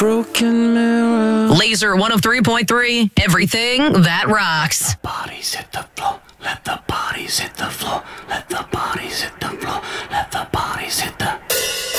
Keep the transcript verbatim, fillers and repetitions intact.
broken mirror. Laser one oh three point three, everything that rocks. Bodies hit the floor.